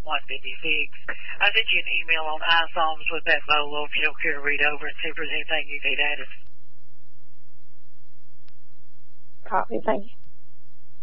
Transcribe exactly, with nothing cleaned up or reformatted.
one fifty-six. I sent you an email on iSolves with that Volo if you don't care to read over and see if there's anything you need added. Copy. Thank you.